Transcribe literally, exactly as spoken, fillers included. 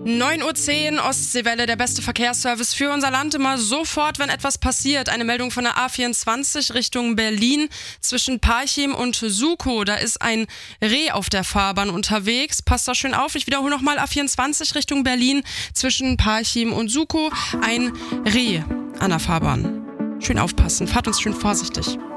neun Uhr zehn, Ostseewelle, der beste Verkehrsservice für unser Land. Immer sofort, wenn etwas passiert. Eine Meldung von der A vierundzwanzig Richtung Berlin zwischen Parchim und Sukow. Da ist ein Reh auf der Fahrbahn unterwegs. Passt da schön auf. Ich wiederhole nochmal, A vierundzwanzig Richtung Berlin zwischen Parchim und Sukow. Ein Reh an der Fahrbahn. Schön aufpassen. Fahrt uns schön vorsichtig.